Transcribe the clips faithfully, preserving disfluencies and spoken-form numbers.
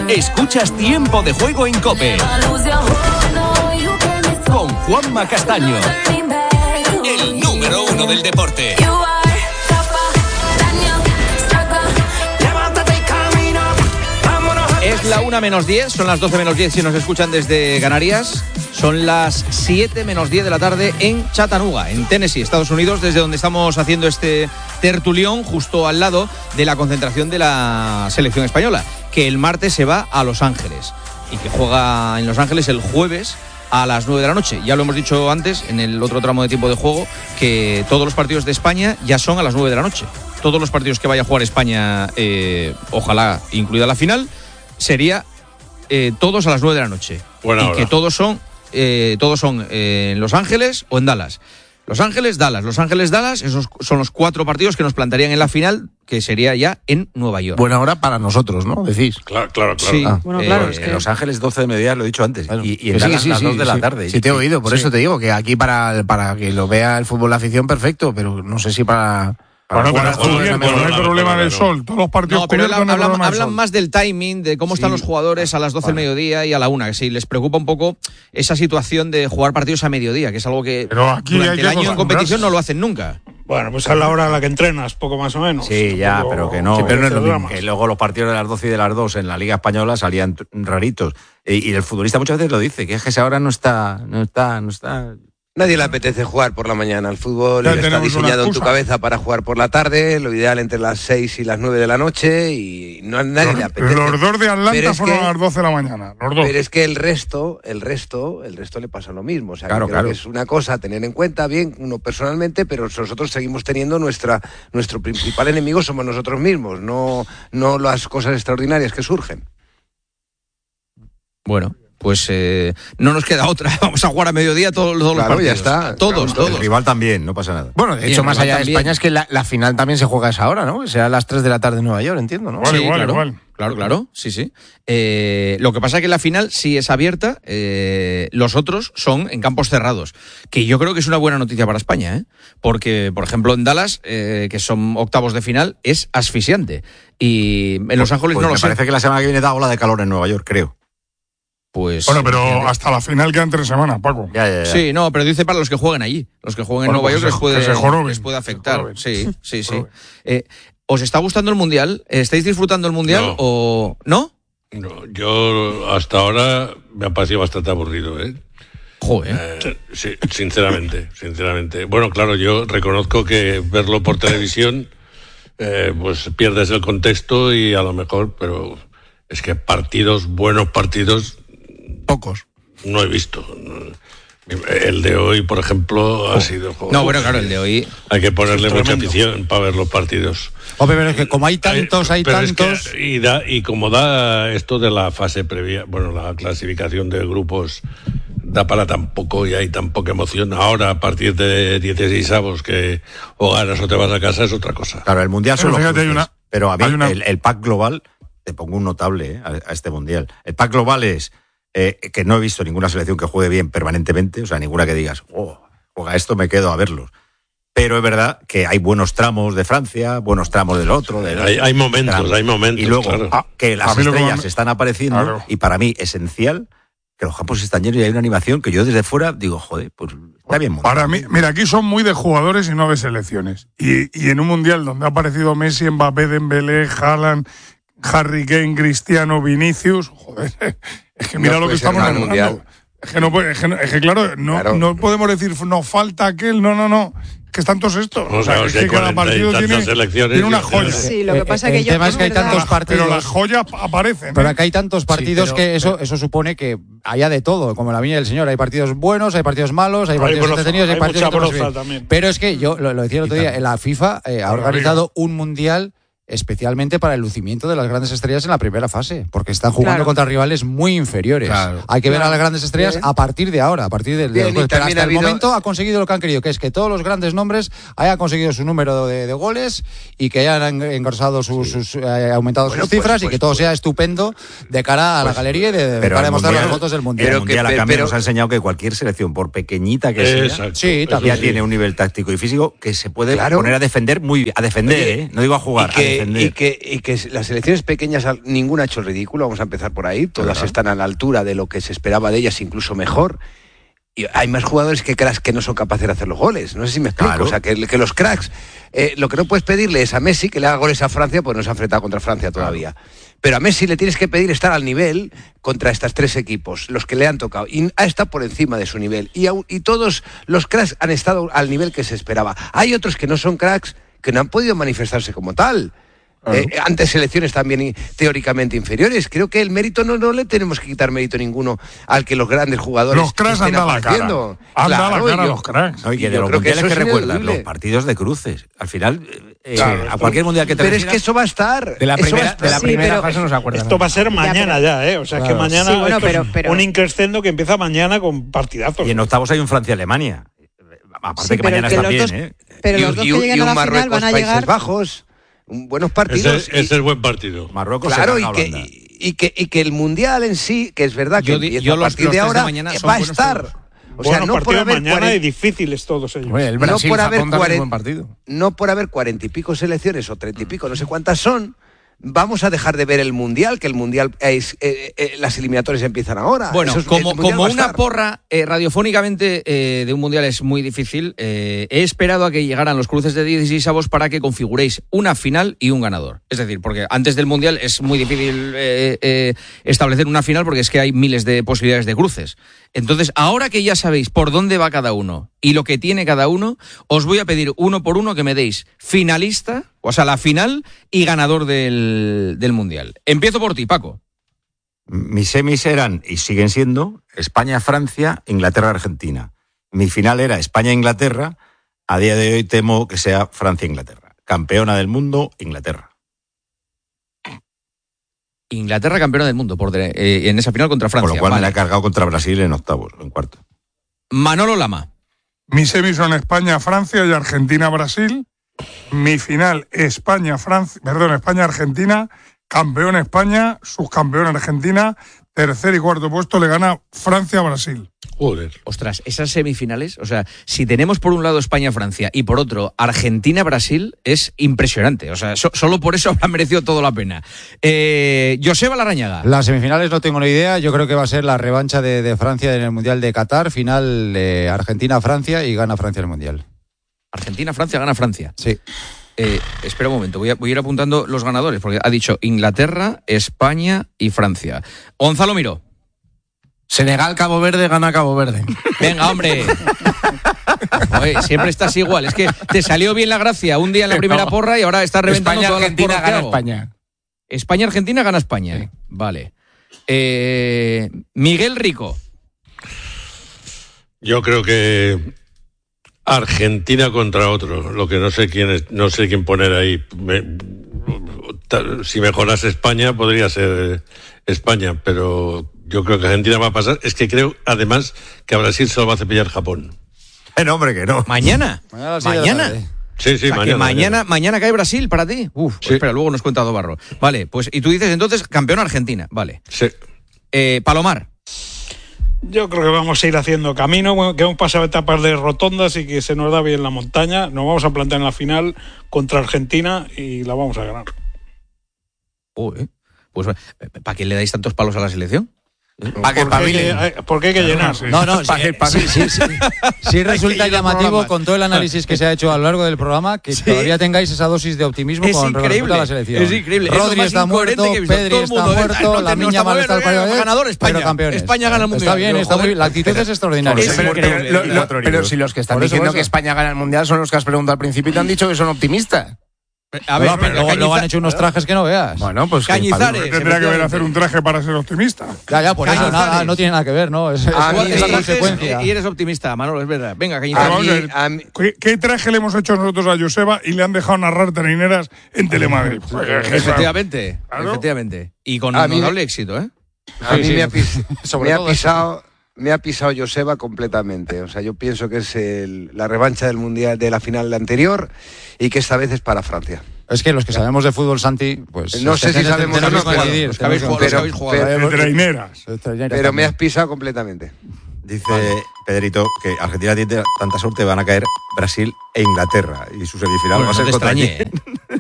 Escuchas Tiempo de Juego en COPE con Juanma Castaño, el número uno del deporte. Es la una menos diez, son las doce menos diez si nos escuchan desde Canarias. Son las siete menos diez de la tarde en Chattanooga, en Tennessee, Estados Unidos, desde donde estamos haciendo este tertulión justo al lado de la concentración de la selección española, que el martes se va a Los Ángeles y que juega en Los Ángeles el jueves a las nueve de la noche. Ya lo hemos dicho antes, en el otro tramo de tiempo de juego, que todos los partidos de España ya son a las nueve de la noche. Todos los partidos que vaya a jugar España, eh, ojalá incluida la final, sería eh, todos a las nueve de la noche. Buena y hora. que todos son eh, todos son eh, en Los Ángeles o en Dallas. Los Ángeles, Dallas, Los Ángeles, Dallas, esos son los cuatro partidos que nos plantarían en la final, que sería ya en Nueva York. Buena hora para nosotros, ¿no? Decís. Claro, claro, claro. Sí, Ah. Bueno, claro, eh, es que... En Los Ángeles doce de mediodía, lo he dicho antes, Claro. y, y en Sí, Dallas sí, las sí, dos de sí, la sí. tarde. Sí, te he oído, por Sí. eso te digo que aquí para, para que lo vea el fútbol la afición, perfecto, pero no sé si para... para Bueno, jugar pero al fútbol Julián, es la pues no mejor. hay problema del sol. Todos los partidos No, pero cubiertos, no hay hablan, problema del hablan sol. más del timing, de cómo están Sí. los jugadores a las doce del Vale. mediodía y a la una, que si les preocupa un poco esa situación de jugar partidos a mediodía, que es algo que Pero aquí durante hay que el año en acostumbrarse. competición no lo hacen nunca. Bueno, pues a la hora a la que entrenas, poco más o menos. Sí, ya, Tampoco- pero que no. Sí, pero no es lo dramas. Que luego los partidos de las doce y de las dos en la Liga Española salían t- raritos. Y, y el futbolista muchas veces lo dice, que es que esa hora no está, no está, no está. Nadie le apetece jugar por la mañana. El fútbol Ya está tenemos una diseñado en tu excusa. cabeza para jugar por la tarde, lo ideal entre las seis y las nueve de la noche, y no a nadie le apetece. Los dos de Atlanta Pero es fueron que- a las doce de la mañana. Los dos. Pero es que el resto, el resto, el resto le pasa lo mismo. O sea, Claro, que creo claro. que es una cosa a tener en cuenta, bien, uno personalmente, pero nosotros seguimos teniendo nuestra, nuestro principal enemigo somos nosotros mismos, no, no las cosas extraordinarias que surgen. Bueno, pues eh, no nos queda otra. Vamos a jugar a mediodía todos, todos Claro, los ya partidos. está. Todos, Claro, El todos. rival también, no pasa nada. Bueno, de Bien, hecho, más igual allá de también. España, es que la, la final también se juega a esa hora, ¿no? Será a las tres de la tarde en Nueva York, entiendo, ¿no? Igual, Sí, igual, claro. igual. Claro, claro, sí, sí. Eh, lo que pasa es que la final sí es abierta, eh, los otros son en campos cerrados, que yo creo que es una buena noticia para España, ¿eh? Porque, por ejemplo, en Dallas, eh, que son octavos de final, es asfixiante. Y en Los Ángeles Pues no me lo sé. parece que la semana que viene da ola de calor en Nueva York, creo. Pues, Bueno, pero fíjate. hasta la final quedan tres semanas, Paco. Ya, ya, ya. Sí, no, pero dice para los que jueguen allí. Los que jueguen en Bueno, Nueva pues York se- les puede, que se joroben, les puede se afectar. joroben. Sí, sí, sí. joroben. Eh, ¿Os está gustando el Mundial? ¿Estáis disfrutando el Mundial No. o no? No, yo hasta ahora me ha parecido bastante aburrido, ¿eh? Joder. Eh, sí, sinceramente, sinceramente. Bueno, claro, yo reconozco que verlo por televisión, eh, pues pierdes el contexto y a lo mejor, pero es que partidos, buenos partidos, Pocos. no he visto. El de hoy, por ejemplo, ha sido... No, bueno, claro, el de hoy. Hay que ponerle Es mucha tremendo. afición para ver los partidos. Hombre, pero es que como hay tantos, hay Pero es que- tantos... y, da, y como da esto de la fase previa, bueno, la clasificación de grupos da para tan poco y hay tan poca emoción. Ahora, a partir de dieciséis avos, que o ganas o te vas a casa, es otra cosa. Claro, el Mundial son Pero los fíjate, hay cruces, una- pero a mí hay una- el, el pack global, te pongo un notable eh, a, a este Mundial. El pack global es eh, que no he visto ninguna selección que juegue bien permanentemente, o sea, ninguna que digas, oh, juega esto, me quedo a verlos. Pero es verdad que hay buenos tramos de Francia, buenos tramos del otro. Del Hay, hay momentos, Claro. hay momentos. Y luego claro. Ah, que las a mí lo que estrellas más me- están apareciendo, Claro. y para mí esencial que los campos están llenos y hay una animación que yo desde fuera digo, joder, pues está bien montado. Para mí, mira, aquí son muy de jugadores y no de selecciones. Y, y en un mundial donde ha aparecido Messi, Mbappé, Dembélé, Haaland, Harry Kane, Cristiano, Vinicius, joder, es que mira No lo que puede ser estamos mal nombrando. mundial. Es que, no, puede- es, que, no- es que, claro, no, Claro. no podemos decir nos falta aquel, no, no, no. Es que están todos estos. No, O sea, claro, es si que hay cada cuarenta y partido tantas tiene, selecciones, tiene una ya- joya. Sí, lo que pasa Eh, que el yo... tema es que hay es verdad. tantos partidos. Pero las joyas aparecen. Pero ¿eh? acá hay tantos partidos pero- que eso, eso supone que haya de todo, como la viña del señor. Hay partidos buenos, hay partidos malos, hay Hay partidos broza, entretenidos, hay, hay partidos mucha que no se broza ven. también. Pero es que yo lo, lo decía el otro día, la FIFA eh, ha organizado un mundial especialmente para el lucimiento de las grandes estrellas en la primera fase, porque están jugando Claro. contra rivales muy inferiores. Claro. Hay que ver a Claro. las grandes estrellas Bien. a partir de ahora, a partir del Bien, del y jueves. Pero también hasta ha el habido- momento ha conseguido lo que han querido, que es que todos los grandes nombres hayan conseguido su número de, de goles y que hayan engrosado sus, sus eh, aumentado Bueno, sus cifras pues- y que pues- todo pues- sea estupendo de cara a la galería y de, de Pero cara a el mostrar las Mundial- fotos del El mundial. Pero Mundial que- a cambio pero- nos ha enseñado que cualquier selección, por pequeñita que sea, Exacto. Sí, Eso también. ya tiene un nivel táctico y físico que se puede Claro. poner a defender muy bien, a defender, Oye, ¿eh? No digo a jugar, y que- a defender. y, que, y que las selecciones pequeñas, ninguna ha hecho el ridículo, vamos a empezar por ahí, todas claro. están a la altura de lo que se esperaba de ellas, incluso mejor. Y hay más jugadores que cracks que no son capaces de hacer los goles, no sé si me explico, claro. o sea, que, que los cracks, eh, lo que no puedes pedirle es a Messi que le haga goles a Francia, pues no se ha enfrentado contra Francia todavía. Claro. Pero a Messi le tienes que pedir estar al nivel contra estos tres equipos, los que le han tocado. Y ha estado por encima de su nivel. Y, y todos los cracks han estado al nivel que se esperaba. Hay otros que no son cracks, que no han podido manifestarse como tal. Uh-huh. Eh, ante selecciones también teóricamente inferiores. Creo que el mérito no, no le tenemos que quitar mérito ninguno al que los grandes jugadores los cracks han dado la cara han dado la cara a los cracks. No, y que de los mundiales que, que recuerdas los partidos de cruces al final eh, claro, a cualquier mundial que te pero es que eso va a estar de la primera, de la sí, primera fase no se acuerdan. Esto va a ser mañana ya, ¿eh? O sea, claro. que mañana sí, bueno, pero, pero... un increscendo que empieza mañana con partidazos. Y en octavos hay un Francia-Alemania aparte sí, que mañana está bien, dos, ¿eh? Pero y, los dos y, que lleguen y un a la Marruecos, final van a Países llegar Bajos, buenos partidos. Ese, y, ese es buen partido. Marruecos claro, se y que, y, y, que, y que el Mundial en sí, que es verdad que yo, empieza yo a partir los, de los ahora, de va a estar... Todos. O sea, bueno, no por haber mañana cuarenta... y difíciles todos ellos. Bueno, el Brasil, no por haber cuarenta... buen partido. No por haber cuarenta y pico selecciones o treinta y pico, no sé cuántas son, vamos a dejar de ver el Mundial, que el Mundial es, eh, eh, las eliminatorias empiezan ahora. Bueno, es, como, como una porra, eh, radiofónicamente eh, de un Mundial es muy difícil, eh, he esperado a que llegaran los cruces de dieciséis avos para que configuréis una final y un ganador. Es decir, porque antes del Mundial es muy difícil eh, eh, establecer una final porque es que hay miles de posibilidades de cruces. Entonces, ahora que ya sabéis por dónde va cada uno y lo que tiene cada uno, os voy a pedir uno por uno que me deis finalista, o sea, la final y ganador del, del Mundial. Empiezo por ti, Paco. Mis semis eran, y siguen siendo, España-Francia, Inglaterra-Argentina. Mi final era España-Inglaterra. A día de hoy temo que sea Francia-Inglaterra. Campeona del mundo, Inglaterra. Inglaterra campeona del mundo por de, eh, en esa final contra Francia. Con lo cual vale. me la he cargado contra Brasil en octavos, en cuarto. Manolo Lama. Mis semis son España-Francia y Argentina-Brasil. Mi final España-Francia, perdón, España-Argentina, campeón España, subcampeón Argentina, tercer y cuarto puesto le gana Francia-Brasil. Joder. Ostras, esas semifinales, o sea, si tenemos por un lado España-Francia y por otro Argentina-Brasil, es impresionante. O sea, so, solo por eso ha merecido toda la pena. Eh, Joseba Larrañaga. Las semifinales no tengo ni idea. Yo creo que va a ser la revancha de, de Francia en el Mundial de Qatar. Final eh, Argentina-Francia y gana Francia el Mundial. Argentina-Francia, gana Francia. Sí. Eh, espera un momento, voy a, voy a ir apuntando los ganadores, porque ha dicho Inglaterra, España y Francia. Gonzalo Miró. Senegal, Cabo Verde, gana Cabo Verde. Venga, hombre. Oye, siempre estás igual. Es que te salió bien la gracia un día en la primera no. porra y ahora estás reventando España, todas Argentina, las porras gana que hago. España. España, Argentina, gana España. Sí. Vale. Eh, Miguel Rico. Yo creo que Argentina contra otro. Lo que no sé quién es, no sé quién poner ahí. Me, si mejoras España podría ser España, pero yo creo que Argentina va a pasar. Es que creo, además, que a Brasil se lo va a cepillar Japón. Eh, no, hombre, que no. ¿Mañana? Mañana. ¿Mañana? Sí, sí, o sea, mañana, que mañana, mañana. Mañana cae Brasil para ti. Uf, sí. Pues espera, luego nos cuenta Dobarro. Vale, pues, y tú dices entonces campeón Argentina. Vale. Sí. Eh, Palomar. Yo creo que vamos a ir haciendo camino, que hemos pasado etapas de rotondas y que se nos da bien la montaña. Nos vamos a plantear en la final contra Argentina y la vamos a ganar. Oh, ¿eh? Pues, ¿para qué le dais tantos palos a la selección? ¿Para qué, porque, porque hay que llenar. No, no, sí, sí, sí, sí, sí resulta llamativo con todo el análisis que se ha hecho a lo largo del programa que sí. todavía tengáis esa dosis de optimismo es con respecto a la selección. Es increíble. Rodri es está muerto, Pedri está muerto, no, la Miña Mal está al partido. Ganador España. Pero campeones. España gana el Mundial. Está bien, está muy, la actitud es extraordinaria. Es pero, pero, lo, lo, pero si los que están diciendo que España gana el Mundial son los que has preguntado al principio y te han dicho que son optimistas. A ver, no, pero luego, luego han hecho unos trajes que no veas. Bueno, pues Cañizares. Tendría que ver hacer un traje para ser optimista. Ya, ya, por eso nada, no tiene nada que ver, ¿no? Es, es, ah, es la consecuencia. Y eres optimista, Manolo, es verdad. Venga, Cañizares. A mí, a mí, ¿Qué, ¿Qué traje le hemos hecho nosotros a Joseba y le han dejado narrar Traineras en Telemadrid? Pues, efectivamente, claro. efectivamente. Y con notable éxito, ¿eh? A mí sí, me, ha pis, me, ha pisado, me ha pisado Joseba completamente. O sea, yo pienso que es el, la revancha del Mundial de la final anterior y que esta vez es para Francia. Es que los que sabemos de fútbol, Santi, pues... No sé si sabemos de fútbol. Los que habéis jugado, los que habéis jugado. De traineras. Pero me has pisado completamente. Dice vale. Pedrito que Argentina tiene tanta suerte, van a caer Brasil e Inglaterra. Y su semifinal bueno, va a ser no te contra extrañé, ¿eh?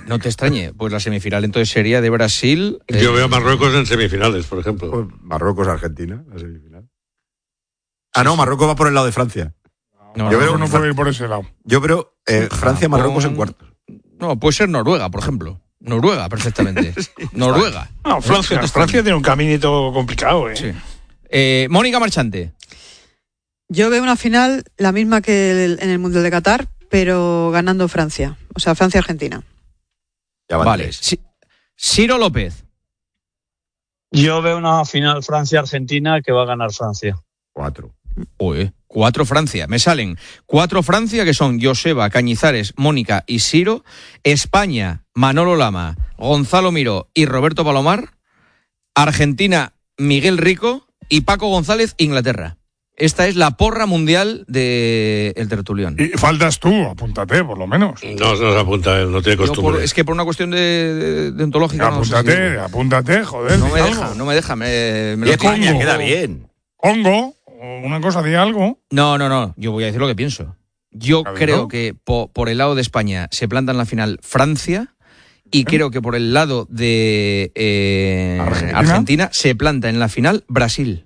No te extrañe, pues la semifinal entonces sería de Brasil. Eh... Yo veo a Marruecos en semifinales, por ejemplo. Pues Marruecos-Argentina, la semifinal. Ah, no, Marruecos va por el lado de Francia. No, yo creo no puede ir por ese lado. Yo creo eh, Francia-Marruecos en cuartos. No, puede ser Noruega, por ejemplo. Noruega, perfectamente. sí, Noruega. No, Francia, Francia tiene un caminito complicado, ¿eh? Sí. eh Mónica Marchante. Yo veo una final la misma que el, en el Mundial de Qatar, pero ganando Francia. O sea, Francia-Argentina. Ya vale. Sí. Ciro López. Yo veo una final Francia-Argentina que va a ganar Francia. Cuatro. Uy, cuatro Francia. Me salen cuatro Francia, que son Joseba, Cañizares, Mónica y Ciro. España, Manolo Lama, Gonzalo Miró y Roberto Palomar. Argentina, Miguel Rico y Paco González, Inglaterra. Esta es la porra mundial del de tertulión. Y faltas tú, apúntate, por lo menos. No, no se apunta él, no tiene costumbre. Por, es que por una cuestión de, de, de ontológica... Apúntate, no sé si... apúntate, joder. No me deja, no me deja. Me, me lo España queda bien. Congo, una cosa, di algo. No, no, no, yo voy a decir lo que pienso. Yo creo que po, por el lado de España se planta en la final Francia y ¿Eh? creo que por el lado de eh, ¿Argentina? Argentina se planta en la final Brasil.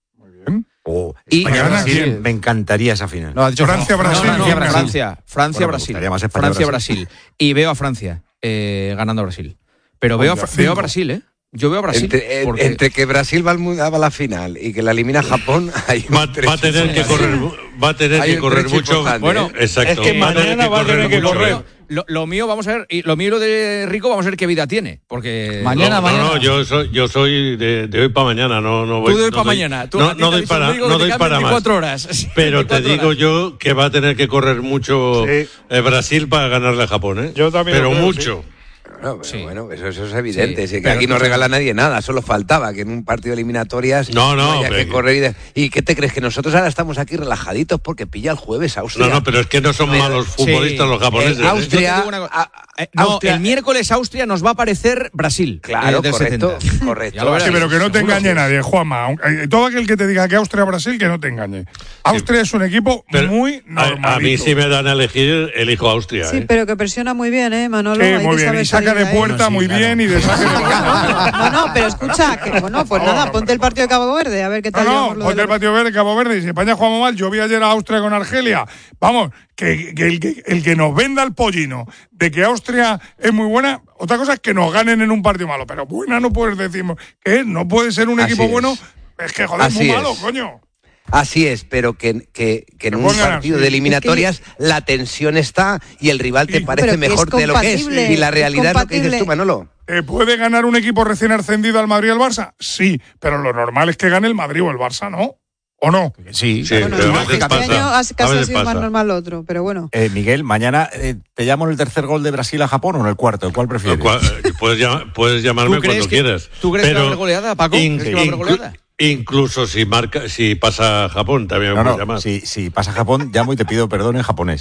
Oh, y Brasil, me encantaría esa final. No, ha dicho Francia, Brasil. No, no, no, Brasil. Francia, Francia, bueno, Brasil. Francia, Brasil. Brasil. Y veo a Francia eh, ganando a Brasil. Pero veo a, veo a Brasil, ¿eh? Yo veo a Brasil. Entre, porque... entre que Brasil va a la final y que la elimina Japón, hay va, va a tener que correr, va a tener que correr mucho. Bueno, exacto. Es que mañana va a tener que correr. Lo, lo mío, vamos a ver, y lo mío y lo de Rico, vamos a ver qué vida tiene. Porque. Mañana, no, mañana. No, no, yo soy, yo soy de, de hoy para mañana, no, no voy. Tú de hoy no para mañana. Tú, no, no doy para, no doy para más. Horas. Pero te digo horas. yo que va a tener que correr mucho sí. eh, Brasil para ganarle a Japón, ¿eh? Yo también. Pero creo, mucho. Sí. Bueno, sí. bueno eso, eso es evidente. Sí, sí, que aquí no regala a nadie nada. Solo faltaba que en un partido de eliminatorias no, no, no haya que correr. Y, de, ¿Y qué te crees? Que nosotros ahora estamos aquí relajaditos porque pilla el jueves Austria. No, no, pero es que no son pero, malos futbolistas sí. los japoneses. Eh, Austria, ¿eh? a, eh, no, Austria. El miércoles Austria nos va a aparecer Brasil. Claro, eh, correcto. correcto. Sí, pero que no te engañe nadie, Juanma. Todo aquel que te diga que Austria-Brasil, que no te engañe. Austria sí. es un equipo pero muy normal. A, a mí si me dan a elegir, elijo Austria. Sí, eh. pero que presiona muy bien, ¿eh, Manolo? Sí, muy bien. Y saca de puerta muy bien y de saque de puerta. No, no, pero escucha, que bueno, pues nada, ponte el partido de Cabo Verde, a ver qué tal. No, no, ponte el partido de Cabo Verde. Y si España jugamos mal, yo vi ayer a Austria con Argelia. Vamos, que, que, el, que el que nos venda el pollino de que Austria es muy buena, otra cosa es que nos ganen en un partido malo, pero buena no puedes decir que no puede ser un equipo Así bueno, es, es que joder, es muy es. malo, coño. Así es, pero que, que, que en un partido así. de eliminatorias es que... la tensión está y el rival te sí, parece mejor de lo que es. Y la realidad es, es lo que dices tú, Manolo. ¿Eh, ¿Puede ganar un equipo recién ascendido al Madrid o al Barça? Sí, pero lo normal es que gane el Madrid o el Barça, ¿no? ¿O no? Sí, sí. Bueno, pero este año casi ha sido más normal otro, pero bueno. Eh, Miguel, mañana eh, te llamo en el tercer gol de Brasil a Japón o en el cuarto, ¿cuál prefieres? ¿Cuál, puedes, llam- puedes llamarme cuando que, quieras. ¿Tú crees pero que va a haber goleada, Paco? In- ¿Crees que va a haber goleada? Incluso si marca, si pasa Japón, también me no, puedes no, llamar. Si, si pasa Japón, llamo y te pido perdón en japonés.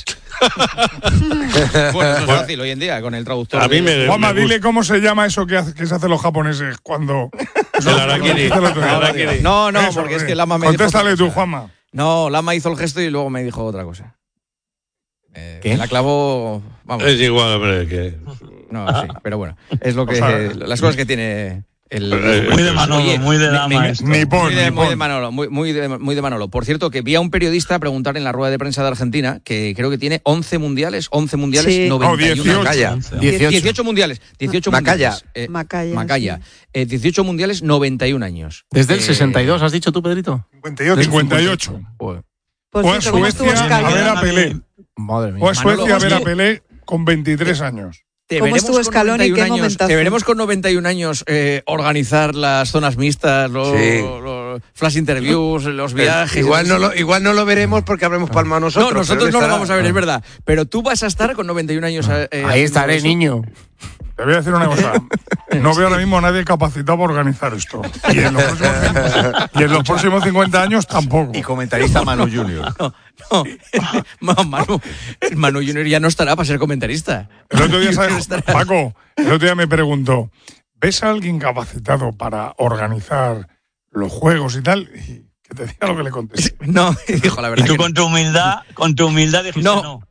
Bueno, eso es fácil hoy en día, con el traductor. A mí me, Juanma, me dile cómo se llama eso que, hace, que se hacen los japoneses cuando... El harakiri. No, no, eso, porque es que Lama me Contéstale dijo... tú, Juanma. No, Lama hizo el gesto y luego me dijo otra cosa. Eh, ¿Qué? La clavó... Vamos. Es igual, hombre, que... No, sí, pero bueno, es lo que... O sea, las cosas que tiene... El, muy de Manolo, oye, muy de Lama. Me, me, muy, de, muy de Manolo, muy, muy, de, muy de Manolo. Por cierto, que vi a un periodista preguntar en la rueda de prensa de Argentina, que creo que tiene once mundiales, once mundiales, sí. noventa y uno. Oh, Macaya. dieciocho. dieciocho mundiales, dieciocho Macaya. mundiales. Eh, Macaya. Macaya. Eh, dieciocho mundiales, noventa y un años. Desde el eh, sesenta y dos, ¿has dicho tú, Pedrito? cincuenta y ocho. Pues o a Suecia a ver a Pelé. Madre mía. O a Suecia a ver a Pelé con veintitrés años. Te ¿Cómo veremos, estuvo Scaloni? con ¿Qué años, momentazo? te veremos con noventa y un años eh, organizar las zonas mixtas, los, sí. los flash interviews, los viajes. Igual no, lo, igual no lo veremos porque habremos palmado nosotros. No, nosotros no lo vamos a ver, es verdad. Pero tú vas a estar con noventa y un años. Eh, Ahí estaré, eso. Niño. Te voy a decir una cosa. No veo ahora mismo a nadie capacitado para organizar esto. Y en los próximos, y en los próximos cincuenta años tampoco. Y comentarista Manu Junior. No, no. no Manu, Manu Junior ya no estará para ser comentarista. El otro día, ¿sabes? Paco, el otro día me preguntó, ¿ves a alguien capacitado para organizar los juegos y tal? Y que te diga lo que le contesté. No, dijo la verdad. Y tú que con no. tu humildad, con tu humildad dijiste no. no.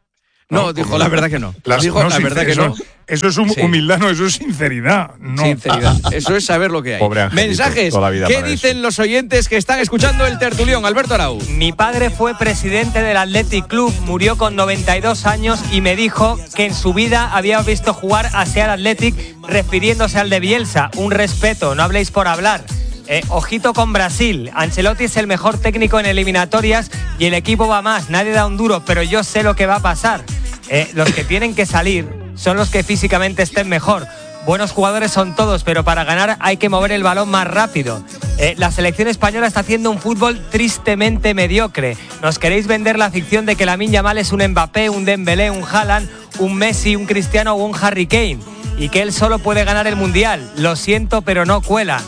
No, dijo la verdad que no. Las, dijo no, la verdad que eso, no. Eso es hum, Sí. humildad, no, eso es sinceridad. No. Sinceridad. Eso es saber lo que hay. Pobre Angelito, Mensajes. toda la vida ¿Qué para dicen eso. los oyentes que están escuchando el tertulión? Alberto Arau. Mi padre fue presidente del Athletic Club, murió con noventa y dos años y me dijo que en su vida había visto jugar a Seattle Athletic, refiriéndose al de Bielsa. Un respeto, no habléis por hablar. Eh, ojito con Brasil. Ancelotti es el mejor técnico en eliminatorias y el equipo va más. Nadie da un duro, pero yo sé lo que va a pasar. Eh, los que tienen que salir son los que físicamente estén mejor. Buenos jugadores son todos, pero para ganar hay que mover el balón más rápido. Eh, la selección española está haciendo un fútbol tristemente mediocre. Nos queréis vender la ficción de que Lamine Yamal es un Mbappé, un Dembélé, un Haaland, un Messi, un Cristiano o un Harry Kane y que él solo puede ganar el Mundial. Lo siento, pero no cuela.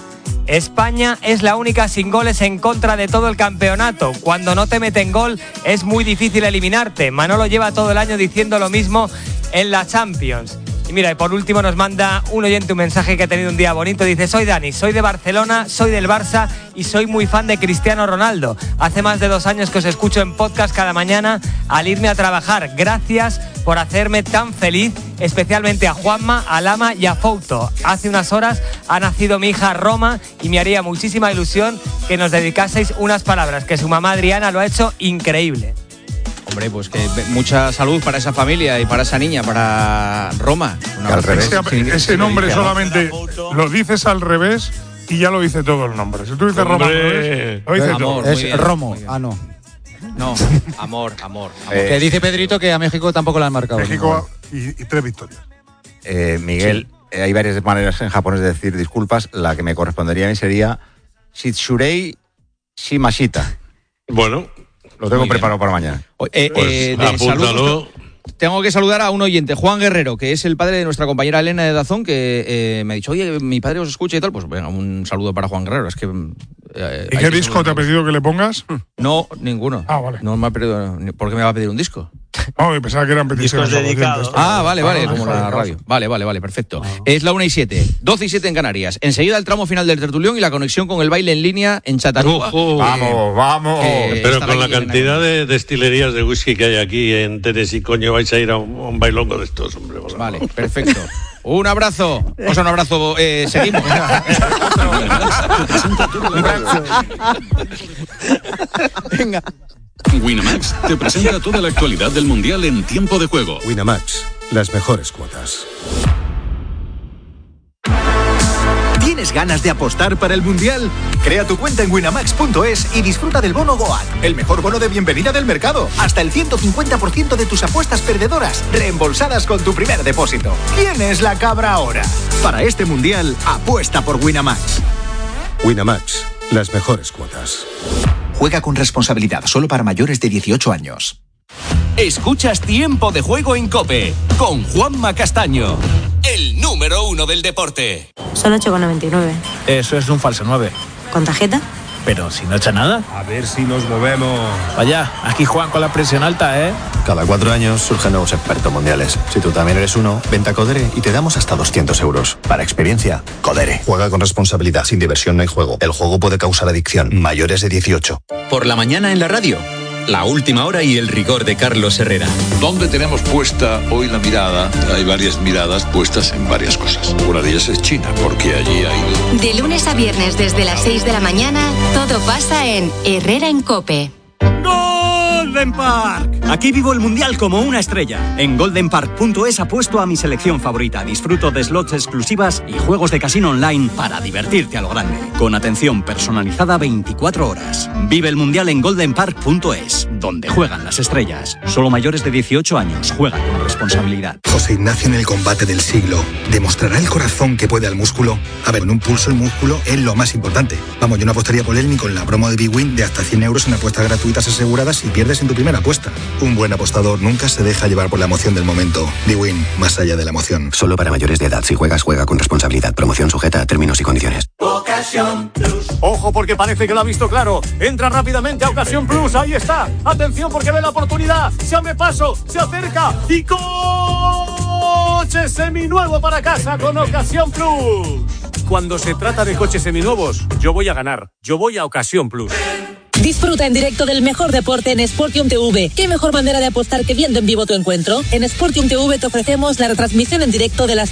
España es la única sin goles en contra de todo el campeonato. Cuando no te meten gol es muy difícil eliminarte. Manolo lleva todo el año diciendo lo mismo en la Champions. Y mira, y por último nos manda un oyente un mensaje que ha tenido un día bonito. Dice, soy Dani, soy de Barcelona, soy del Barça y soy muy fan de Cristiano Ronaldo. Hace más de dos años que os escucho en podcast cada mañana al irme a trabajar. Gracias por hacerme tan feliz, especialmente a Juanma, a Lama y a Fouto. Hace unas horas ha nacido mi hija Roma y me haría muchísima ilusión que nos dedicaseis unas palabras, que su mamá Adriana lo ha hecho increíble. Hombre, pues que mucha salud para esa familia y para esa niña, para Roma. Una Al revés. sí, Ese, ese nombre solamente lo dices al revés y ya lo dice todo el nombre. Si tú dices Roma al revés, lo dice Amor, todo. Es bien, Romo. Ah, no. No, amor, amor. amor. Eh, Que dice Pedrito que a México tampoco le han marcado. México y, y tres victorias. Eh, Miguel, eh, hay varias maneras en japonés de decir disculpas. La que me correspondería a mí sería Shitsurei Shimashita. Bueno, lo tengo muy preparado para mañana. Eh, pues eh, de apúntalo. saludos, tengo que saludar a un oyente, Juan Guerrero, que es el padre de nuestra compañera Elena de Dazón, que eh, me ha dicho, oye, mi padre os escucha y tal. Pues venga, un saludo para Juan Guerrero. Es que eh, ¿Y hay qué que disco te ha pedido que le pongas? No, ninguno. Ah, vale. No me ha pedido. ¿Por qué me va a pedir un disco? No, yo pensaba que eran peticiones. Discos dedicados. Ah, vale, vale, Ah, como joder, la claro. radio. Vale, vale, vale, perfecto. Es la una y siete, doce y siete en Canarias. Enseguida el tramo final del tertulión y la conexión con el baile en línea en Chattanooga. Ojo. Vamos, vamos. Eh, Pero estará con la aquí Elena cantidad de destilerías de whisky que hay aquí en Tennessee, coño, vais a ir a un, a un bailongo de estos, hombre. por Vale, favor. perfecto. Un abrazo. O sea, un abrazo. Eh, seguimos. Venga. Winamax te presenta toda la actualidad del Mundial en tiempo de juego. Winamax, las mejores cuotas. ¿Tienes ganas de apostar para el Mundial? Crea tu cuenta en winamax punto es y disfruta del bono Goat, el mejor bono de bienvenida del mercado. Hasta el ciento cincuenta por ciento de tus apuestas perdedoras reembolsadas con tu primer depósito. ¿Quién es la cabra ahora? Para este Mundial, apuesta por Winamax. Winamax, las mejores cuotas. Juega con responsabilidad, solo para mayores de dieciocho años. Escuchas Tiempo de Juego en COPE con Juanma Castaño, el número uno del deporte. Son ocho con noventa y nueve. Eso es un falso nueve. ¿Con tarjeta? Pero si no echa nada. A ver si nos movemos. Vaya, aquí Juan con la presión alta, ¿eh? Cada cuatro años surgen nuevos expertos mundiales. Si tú también eres uno, vente a Codere y te damos hasta doscientos euros. Para experiencia, Codere. Juega con responsabilidad, sin diversión no hay juego. El juego puede causar adicción. Mayores de dieciocho. Por la mañana en la radio. La última hora y el rigor de Carlos Herrera. ¿Dónde tenemos puesta hoy la mirada? Hay varias miradas puestas en varias cosas. Una de ellas es China, porque allí hay... De lunes a viernes desde las seis de la mañana, todo pasa en Herrera en COPE. Golden Park. Aquí vivo el Mundial como una estrella. En golden park punto es apuesto a mi selección favorita. Disfruto de slots exclusivas y juegos de casino online para divertirte a lo grande. Con atención personalizada veinticuatro horas. Vive el Mundial en golden park punto es, donde juegan las estrellas. Solo mayores de dieciocho años. Juega con responsabilidad. José Ignacio en el combate del siglo. ¿Demostrará el corazón que puede al músculo? A ver, en un pulso el músculo es lo más importante. Vamos, yo no apostaría por él ni con la promo de Big Win de hasta cien euros en apuestas gratuitas aseguradas si pierdes en tu primera apuesta. Un buen apostador nunca se deja llevar por la emoción del momento. Big Win, más allá de la emoción. Solo para mayores de edad. Si juegas, juega con responsabilidad. Promoción sujeta a términos y condiciones. Ocasión Plus. Ojo porque parece que lo ha visto claro. Entra rápidamente a Ocasión Plus. Ahí está. Atención porque ve la oportunidad. Se abre paso, se acerca y coche seminuevo para casa con Ocasión Plus. Cuando se trata de coches seminuevos, yo voy a ganar. Yo voy a Ocasión Plus. Disfruta en directo del mejor deporte en Sportium T V. ¿Qué mejor manera de apostar que viendo en vivo tu encuentro? En Sportium T V te ofrecemos la retransmisión en directo de las